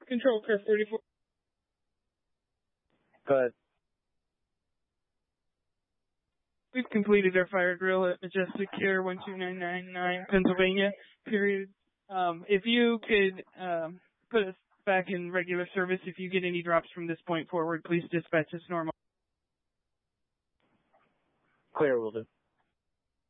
Control Car 44. Go ahead. We've completed our fire drill at Majestic Care 12999, Pennsylvania, period. If you could put us back in regular service, if you get any drops from this point forward, please dispatch us normal. Clear, will do.